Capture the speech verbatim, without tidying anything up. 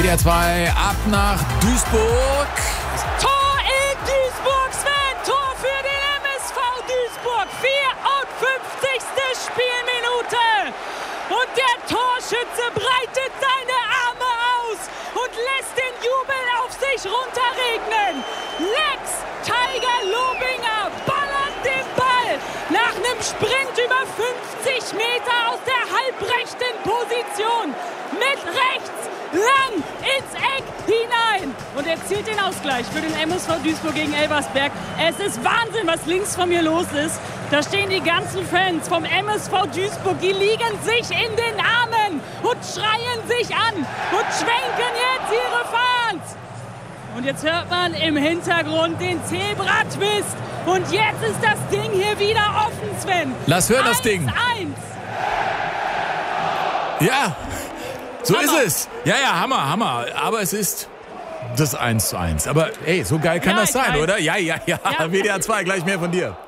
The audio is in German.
W D R zwei ab nach Duisburg. Tor in Duisburg, Sven! Tor für den M S V Duisburg. vierundfünfzigste Spielminute. Und der Torschütze breitet seine Arme aus und lässt den Jubel auf sich runterregnen. Lex Tiger Lobinger ballert den Ball nach einem Sprint über fünfzig Meter aus der halbrechten Position mit rechts lang ins Eck hinein. Und er zielt den Ausgleich für den M S V Duisburg gegen Elversberg. Es ist Wahnsinn, was links von mir los ist. Da stehen die ganzen Fans vom M S V Duisburg. Die liegen sich in den Armen und schreien sich an und schwenken jetzt ihre Fahns. Und jetzt hört man im Hintergrund den Zebra-Twist. Und jetzt ist das Ding hier wieder offen, Sven. Lass hören, das Ding. eins. Ja, so Hammer. ist es. Ja, ja, Hammer, Hammer. Aber es ist das eins zu eins. Aber ey, so geil kann Ja, das sein, geil. oder? Ja, ja, ja. Ja. W D R zwei, gleich mehr von dir.